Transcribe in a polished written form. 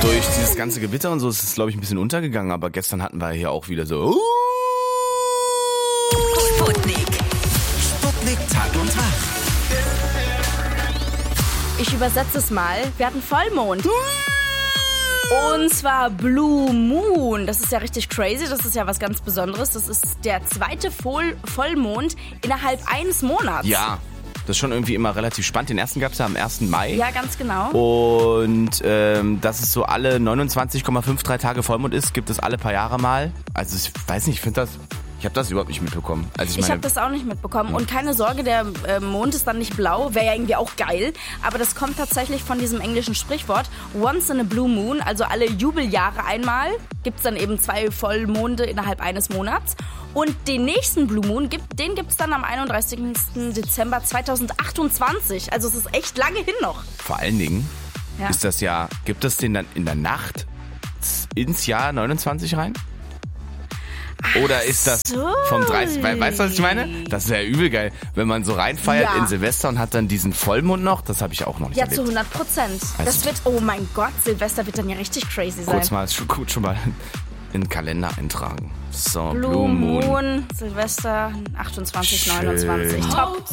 Durch dieses ganze Gewitter und so ist es, glaube ich, ein bisschen untergegangen. Aber gestern hatten wir hier auch wieder so... Sputnik. Sputnik Tag und Tag. Ich übersetze es mal. Wir hatten Vollmond. Und zwar Blue Moon. Das ist ja richtig crazy. Das ist ja was ganz Besonderes. Das ist der zweite Vollmond innerhalb eines Monats. Ja, das ist schon irgendwie immer relativ spannend. Den ersten gab es ja am 1. Mai. Ja, ganz genau. Und dass es so alle 29,53 Tage Vollmond ist, gibt es alle paar Jahre mal. Also ich weiß nicht, ich habe das überhaupt nicht mitbekommen. Also Ich habe das auch nicht mitbekommen. Und keine Sorge, der Mond ist dann nicht blau. Wäre ja irgendwie auch geil. Aber das kommt tatsächlich von diesem englischen Sprichwort Once in a Blue Moon, also alle Jubeljahre einmal, gibt es dann eben 2 Vollmonde innerhalb eines Monats. Und den nächsten Blue Moon, den gibt es dann am 31. Dezember 2028. Also es ist echt lange hin noch. Vor allen Dingen ist das ja, gibt es den dann in der Nacht ins Jahr 29 rein? Oder ist das vom 30? Weißt du, was ich meine? Das ist ja übel geil, wenn man so reinfeiert in Silvester und hat dann diesen Vollmond noch. Das habe ich auch noch nicht erlebt. Ja, zu 100%. Das wird, oh mein Gott, Silvester wird dann ja richtig crazy sein. Kurz mal, schon mal in den Kalender eintragen. So, Blue Moon, Silvester 28, 29. Top.